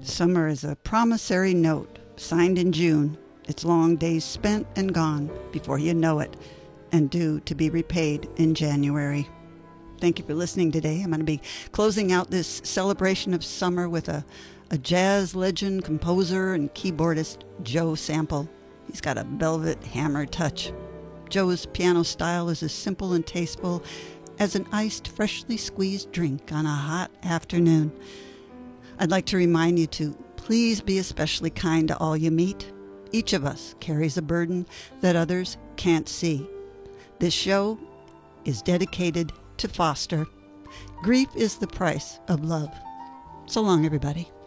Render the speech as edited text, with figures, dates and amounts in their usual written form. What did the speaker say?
Summer is a promissory note signed in June. Its long days spent and gone before you know it, and due to be repaid in January. Thank you for listening today. I'm going to be closing out this celebration of summer with a jazz legend, composer, and keyboardist, Joe Sample. He's got a velvet hammer touch. Joe's piano style is as simple and tasteful as an iced, freshly squeezed drink on a hot afternoon. I'd like to remind you to please be especially kind to all you meet. Each of us carries a burden that others can't see. This show is dedicated to Foster. Grief is the price of love. So long, everybody.